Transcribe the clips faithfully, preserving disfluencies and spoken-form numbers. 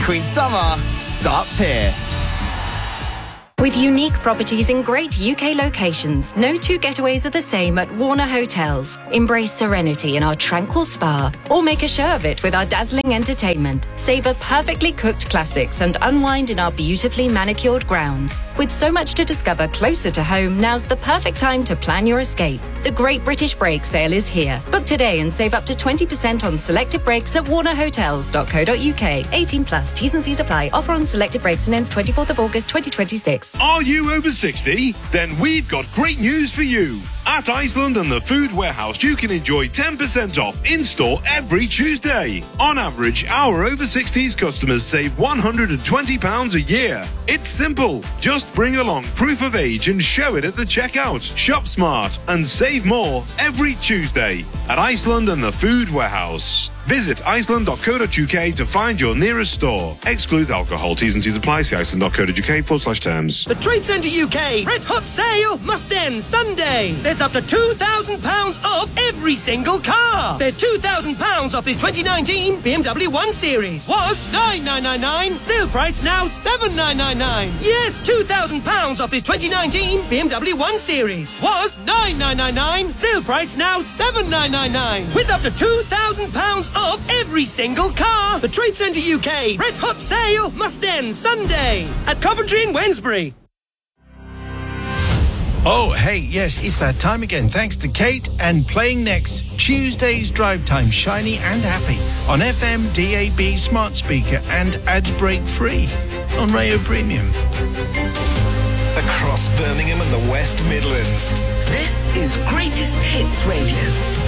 Queen Summer starts here. With unique properties in great U K locations, no two getaways are the same at Warner Hotels. Embrace serenity in our tranquil spa, or make a show of it with our dazzling entertainment. Savor perfectly cooked classics and unwind in our beautifully manicured grounds. With so much to discover closer to home, now's the perfect time to plan your escape. The Great British Break Sale is here. Book today and save up to twenty percent on selected breaks at warner hotels dot co dot uk. eighteen plus, T's and C's apply. Offer on selected breaks and ends twenty-fourth of August twenty twenty-six. Are you over sixty? Then we've got great news for you. At Iceland and the Food Warehouse, you can enjoy ten percent off in-store every Tuesday. On average, our over sixties customers save one hundred twenty pounds a year. It's simple. Just bring along proof of age and show it at the checkout. Shop smart and save more every Tuesday at Iceland and the Food Warehouse. Visit iceland dot co dot uk to find your nearest store. Exclude alcohol. T's and C's apply. See iceland dot co dot uk forward slash terms. The Trade Centre U K Red Hot Sale must end Sunday. There's up to two thousand pounds off every single car. There's two thousand pounds off this twenty nineteen B M W one Series. Was nine thousand nine hundred ninety-nine. Sale price now seven thousand nine hundred ninety-nine. Yes, two thousand pounds off this twenty nineteen B M W one Series. Was nine thousand nine hundred ninety-nine. Sale price now seven thousand nine hundred ninety-nine. With up to two thousand pounds off every single car. The Trade Centre U K Red Hot Sale must end Sunday at Coventry and Wednesbury. Oh, hey, yes, it's that time again. Thanks to Kate, and playing next, Tuesday's Drive Time, shiny and happy on F M, D A B, smart speaker and ads break free on Rayo Premium. Across Birmingham and the West Midlands. This is Greatest Hits Radio.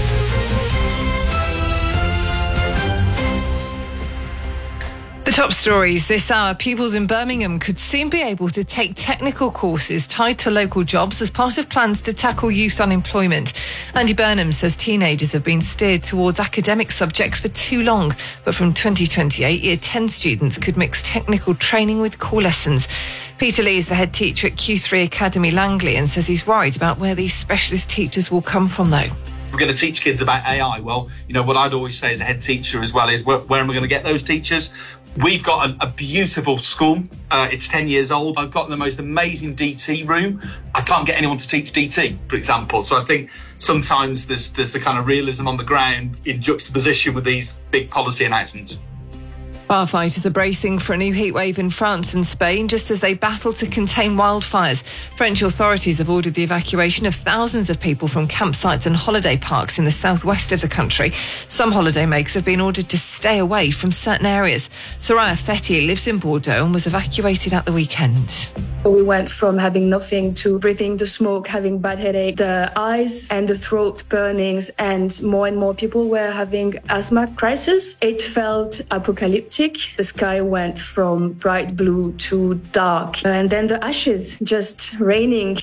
The top stories this hour. Pupils in Birmingham could soon be able to take technical courses tied to local jobs as part of plans to tackle youth unemployment. Andy Burnham says teenagers have been steered towards academic subjects for too long, but from twenty twenty-eight, Year ten students could mix technical training with core lessons. Peter Lee is the head teacher at Q three Academy Langley and says he's worried about where these specialist teachers will come from, though. We're going to teach kids about A I. Well, you know, what I'd always say as a head teacher as well is where, where am I going to get those teachers? We've got a, a beautiful school. Uh, it's ten years old. I've got the most amazing D T room. I can't get anyone to teach D T, for example. So I think sometimes there's, there's the kind of realism on the ground in juxtaposition with these big policy announcements. Firefighters are bracing for a new heatwave in France and Spain just as they battle to contain wildfires. French authorities have ordered the evacuation of thousands of people from campsites and holiday parks in the southwest of the country. Some holidaymakers have been ordered to stay away from certain areas. Soraya Fetty lives in Bordeaux and was evacuated at the weekend. We went from having nothing to breathing the smoke, having bad headache, the eyes and the throat burnings, and more and more people were having asthma crisis. It felt apocalyptic. The sky went from bright blue to dark, and then the ashes just raining.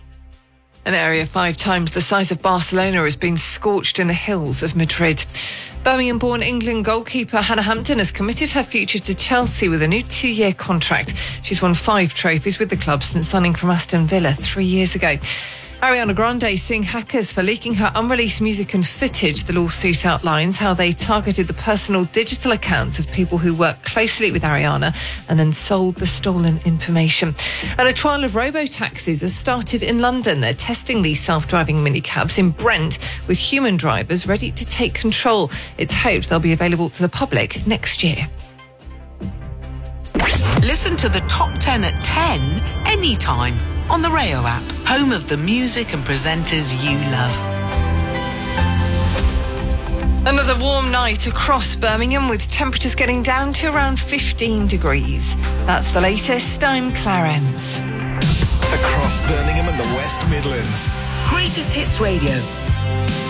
An area five times the size of Barcelona has been scorched in the hills of Madrid. Birmingham-born England goalkeeper Hannah Hampton has committed her future to Chelsea with a new two-year contract. She's won five trophies with the club since signing from Aston Villa three years ago. Ariana Grande is suing hackers for leaking her unreleased music and footage. The lawsuit outlines how they targeted the personal digital accounts of people who work closely with Ariana and then sold the stolen information. And a trial of robo-taxis has started in London. They're testing these self-driving minicabs in Brent with human drivers ready to take control. It's hoped they'll be available to the public next year. Listen to the top ten at ten anytime on the Rayo app, home of the music and presenters you love. Another warm night across Birmingham with temperatures getting down to around fifteen degrees. That's the latest. I'm Claire Ems. Across Birmingham and the West Midlands. Greatest Hits Radio.